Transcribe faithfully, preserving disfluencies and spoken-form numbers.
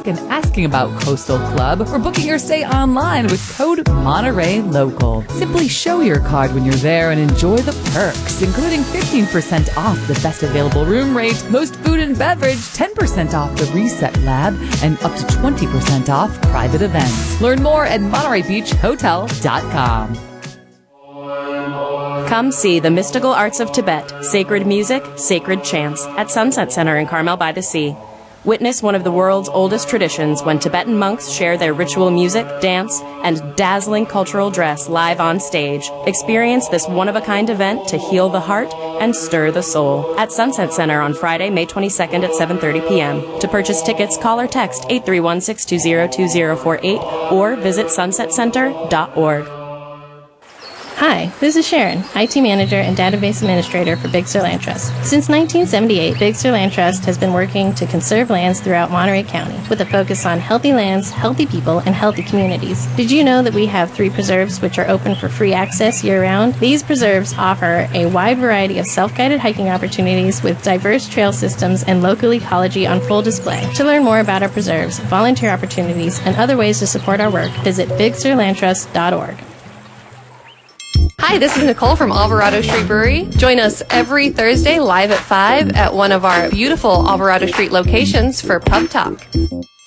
and asking about Coastal Club, or booking your stay online with code Monterey Local. Simply show your card when you're there and enjoy the perks, including fifteen percent off the best available room rate, most food and beverage, ten percent off the Reset Lab, and up to twenty percent off private events. Learn more at Monterey Beach Hotel dot com. Come see the mystical arts of Tibet, sacred music, sacred chants, at Sunset Center in Carmel by the Sea. Witness one of the world's oldest traditions when Tibetan monks share their ritual music, dance, and dazzling cultural dress live on stage. Experience this one-of-a-kind event to heal the heart and stir the soul. At Sunset Center on Friday, May twenty-second at seven thirty p.m. To purchase tickets, call or text eight three one, six two zero, two zero four eight or visit sunset center dot org. Hi, this is Sharon, I T Manager and Database Administrator for Big Sur Land Trust. Since nineteen seventy-eight, Big Sur Land Trust has been working to conserve lands throughout Monterey County with a focus on healthy lands, healthy people, and healthy communities. Did you know that we have three preserves which are open for free access year-round? These preserves offer a wide variety of self-guided hiking opportunities with diverse trail systems and local ecology on full display. To learn more about our preserves, volunteer opportunities, and other ways to support our work, visit big sur land trust dot org. Hi, this is Nicole from Alvarado Street Brewery. Join us every Thursday live at five at one of our beautiful Alvarado Street locations for Pub Talk.